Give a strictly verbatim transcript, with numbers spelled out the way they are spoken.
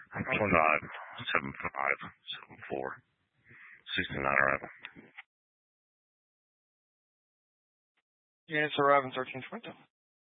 One nine, seven five, seven four, sixty-nine arrival. Units arriving thirteen twenty.